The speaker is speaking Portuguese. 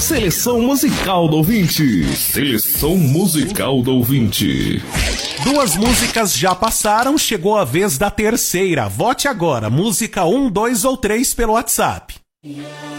Seleção musical do ouvinte. Seleção musical do ouvinte. 2 músicas já passaram, chegou a vez da terceira. Vote agora, música 1, 2 ou 3 pelo WhatsApp.